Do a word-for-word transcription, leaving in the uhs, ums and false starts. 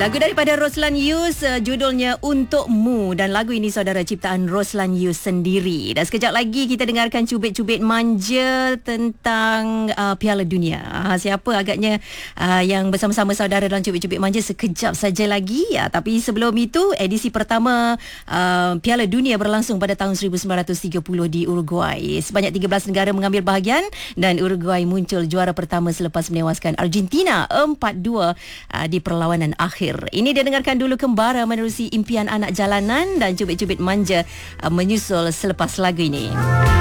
Lagu daripada Roslan Yus, uh, judulnya Untukmu, dan lagu ini saudara ciptaan Roslan Yus sendiri. Dan sekejap lagi kita dengarkan cubit-cubit manja tentang uh, Piala Dunia. Uh, siapa agaknya uh, yang bersama-sama saudara dalam cubit-cubit manja sekejap saja lagi. Uh, tapi sebelum itu, edisi pertama uh, Piala Dunia berlangsung pada tahun seribu sembilan ratus tiga puluh di Uruguay. Sebanyak tiga belas negara mengambil bahagian dan Uruguay muncul juara pertama selepas menewaskan Argentina empat dua uh, di perlawanan akhir. Ini dia dengarkan dulu Kembara menerusi impian anak jalanan, dan cubit-cubit manja uh, menyusul selepas lagu ini.